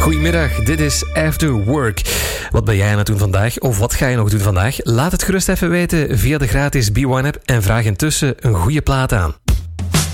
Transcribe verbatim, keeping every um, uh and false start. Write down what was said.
Goedemiddag, dit is After Work. Wat ben jij aan het doen vandaag? Of wat ga je nog doen vandaag? Laat het gerust even weten via de gratis B one app en vraag intussen een goede plaat aan.